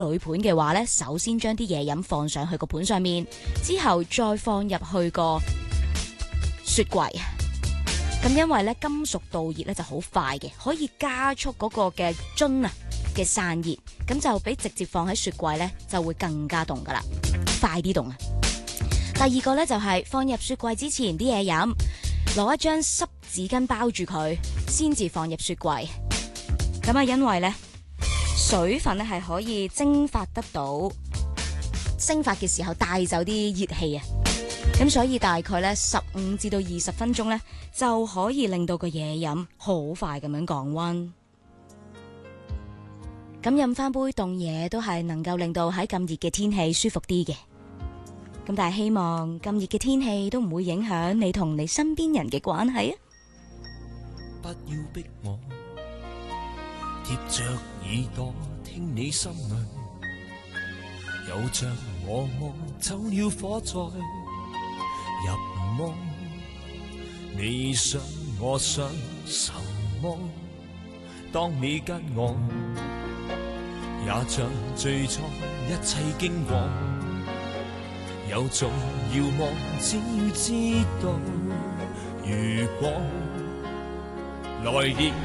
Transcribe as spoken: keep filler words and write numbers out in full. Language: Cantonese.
鋁盤嘅話咧，首先將啲嘢飲放上去個盤上面，之後再放入去個雪櫃。咁因為咧金屬導熱咧就好快嘅，可以加速嗰個嘅樽啊嘅散熱，咁就比直接放喺雪櫃咧就會更加凍噶啦，快啲凍啊！第二個咧就係放入雪櫃之前啲嘢飲，攞一張濕紙巾包住佢，先至放入雪櫃。咁啊，因為咧水分咧係可以蒸發得到，蒸發嘅時候帶走啲熱氣啊。咁所以大概咧十五至到二十分鐘咧就可以令到個嘢飲好快咁樣降溫。咁飲翻杯凍嘢都係能夠令到喺咁熱嘅天氣舒服啲嘅。咁但係希望咁熱嘅天氣都唔會影響你同你身邊人嘅關係啊！ 不要逼我貼着耳朵聽你心裏，有着我夢走了火在入夢，你想我想什麼？當你跟我也像最初一切經過，有重要夢只要知道，如果來年